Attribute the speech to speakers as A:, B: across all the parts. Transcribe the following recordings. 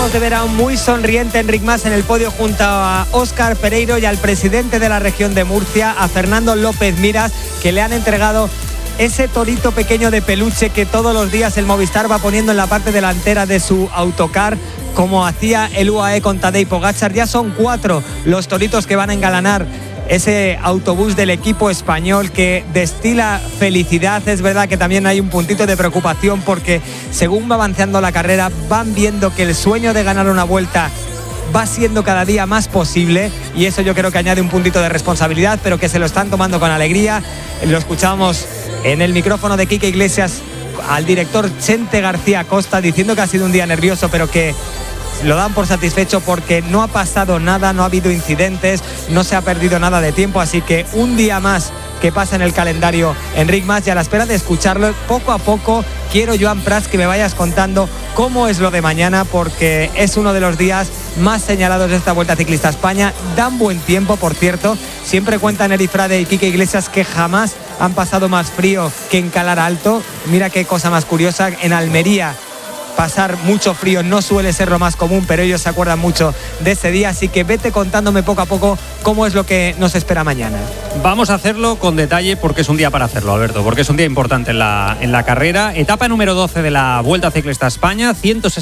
A: Acabamos de ver a un muy sonriente Enric Mas en el podio junto a Óscar Pereiro y al presidente de la región de Murcia, a Fernando López Miras, que le han entregado ese torito pequeño de peluche que todos los días el Movistar va poniendo en la parte delantera de su autocar, como hacía el UAE con Tadej Pogačar. Ya son 4 los toritos que van a engalanar ese autobús del equipo español, que destila felicidad. Es verdad que también hay un puntito de preocupación, porque según va avanzando la carrera van viendo que el sueño de ganar una vuelta va siendo cada día más posible, y eso yo creo que añade un puntito de responsabilidad, pero que se lo están tomando con alegría. Lo escuchamos en el micrófono de Quique Iglesias al director Chente García Costa diciendo que ha sido un día nervioso, pero que lo dan por satisfecho porque no ha pasado nada, no ha habido incidentes, no se ha perdido nada de tiempo, así que un día más que pasa en el calendario Enric Mas, y a la espera de escucharlo poco a poco quiero, Joan Prats, que me vayas contando cómo es lo de mañana, porque es uno de los días más señalados de esta Vuelta Ciclista a España. Dan buen tiempo, por cierto. Siempre cuentan Eri Frade y Quique Iglesias que jamás han pasado más frío que en Calar Alto. Mira qué cosa más curiosa, en Almería pasar mucho frío no suele ser lo más común, pero ellos se acuerdan mucho de ese día, así que vete contándome poco a poco cómo es lo que nos espera mañana.
B: Vamos a hacerlo con detalle, porque es un día para hacerlo, Alberto, porque es un día importante en la carrera. Etapa número 12 de la Vuelta Ciclista a España,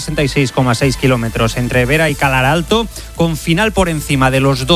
B: 166,6 kilómetros entre Vera y Calar Alto, con final por encima de los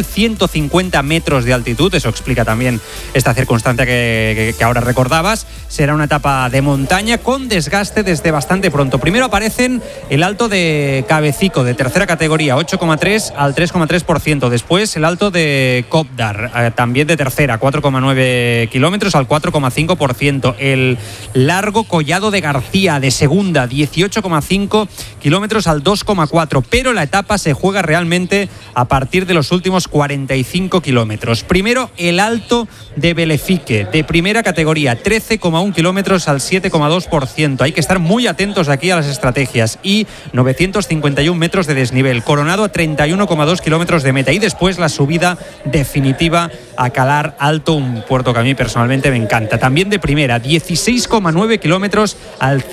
B: 2.150 metros de altitud. Eso explica también esta circunstancia que ahora recordabas. Será una etapa de montaña con desgaste desde bastante pronto. Primero aparecen el alto de Cabecico, de tercera categoría, 8,3 al 3,3%. Después el alto de Copdar, también de tercera, 4,9 kilómetros al 4,5%. El largo Collado de García, de segunda, 18,5 kilómetros al 2,4%. Pero la etapa se juega realmente a partir de los últimos 45 kilómetros. Primero el alto de Belefique, de primera categoría, 13,1 kilómetros al 7,2%. Hay que estar muy atentos aquí a las estrategias. Y 951 metros de desnivel, coronado a 31,2 kilómetros de meta. Y después la subida definitiva a Calar Alto, un puerto que a mí personalmente me encanta. También de primera, 16,9 kilómetros al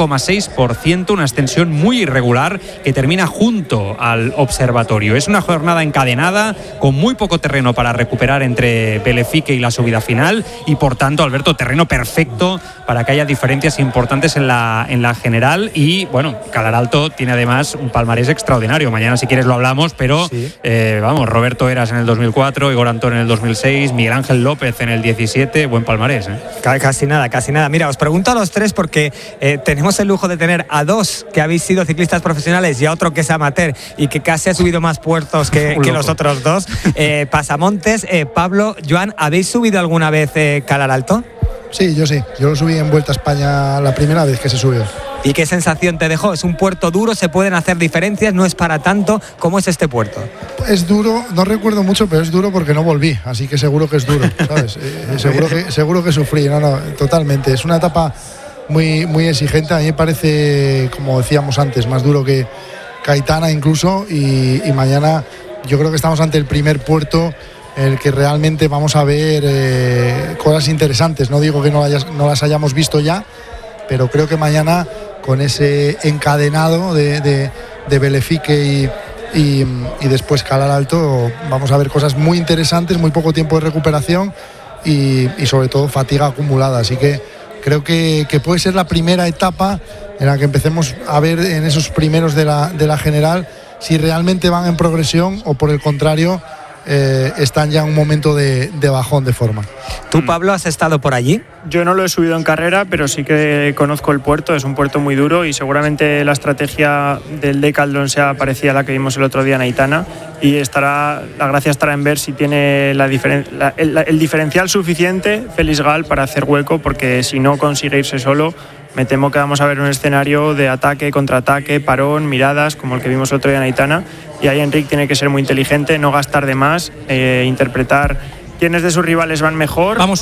B: 5,6%, una extensión muy irregular que termina junto al observatorio. Es una jornada encadenada, con muy poco terreno para recuperar entre Belefique y la subida final, y por tanto, Alberto, terreno perfecto para que haya diferencias importantes en la general. Y bueno, Calar Alto tiene además un palmarés extraordinario. Mañana, si quieres, lo hablamos, pero sí. Roberto Heras en el 2004, Igor Antón en el 2006, Miguel Ángel López en el 17, buen palmarés, ¿eh?
A: Casi nada. Mira, os pregunto a los tres porque tenemos el lujo de tener a dos que habéis sido ciclistas profesionales y a otro que es amateur y que casi ha subido más puertos que los otros dos. Pasamontes, Pablo, Joan, ¿habéis subido alguna vez Calar Alto?
C: Sí, yo lo subí en Vuelta a España la primera vez que se subió.
A: ¿Y qué sensación te dejó? ¿Es un puerto duro? ¿Se pueden hacer diferencias? ¿No es para tanto? ¿Cómo es este puerto?
C: Es duro, no recuerdo mucho, pero es duro porque no volví, así que seguro que es duro, ¿sabes? seguro que sufrí, totalmente. Es una etapa muy, muy exigente. A mí me parece, como decíamos antes, más duro que Aitana incluso, y mañana yo creo que estamos ante el primer puerto en el que realmente vamos a ver cosas interesantes. No digo que no las hayamos visto ya, pero creo que mañana, con ese encadenado de Belefique y después Calar Alto, vamos a ver cosas muy interesantes, muy poco tiempo de recuperación y sobre todo fatiga acumulada. Así que creo que puede ser la primera etapa en la que empecemos a ver en esos primeros de la general si realmente van en progresión o, por el contrario, están ya en un momento de bajón de forma.
A: ¿Tú, Pablo, has estado por allí?
D: Yo no lo he subido en carrera, pero sí que conozco el puerto. Es un puerto muy duro y seguramente la estrategia del Decathlon sea parecida a la que vimos el otro día en Aitana, y la gracia estará en ver si tiene el diferencial suficiente Félix Gal para hacer hueco, porque si no consigue irse solo, me temo que vamos a ver un escenario de ataque, contraataque, parón, miradas, como el que vimos el otro día en Aitana. Y ahí Enric tiene que ser muy inteligente, no gastar de más, interpretar quiénes de sus rivales van mejor.
B: Vamos